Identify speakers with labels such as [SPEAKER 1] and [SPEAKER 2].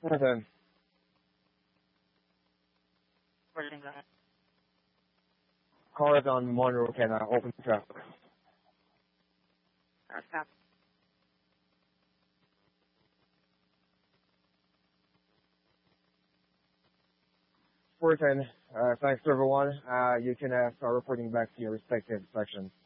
[SPEAKER 1] Okay.
[SPEAKER 2] Reporting, go ahead.
[SPEAKER 1] Cars on Monroe can open traffic.
[SPEAKER 2] Stop.
[SPEAKER 1] 410. Thanks to everyone. You can start reporting back to your respective sections.